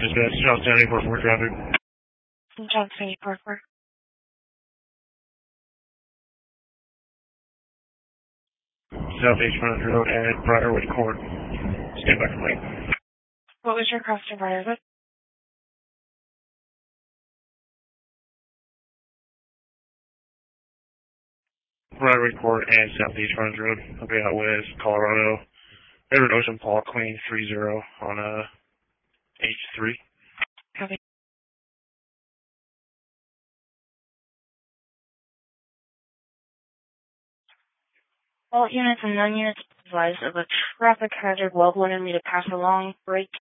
Dispatch, Johnstown 844 traffic. Johnstown 844. Southeast Frontage Road at Briarwood Court. Stand by for me. What was your cross to Briarwood? Briarwood Court and Southeast Frontage Road. I'll be out west, Colorado. Edward Ocean Paul Clean 30 on H3. Copy. All units and non-units advised of a traffic hazard well wanted me to pass along. Brake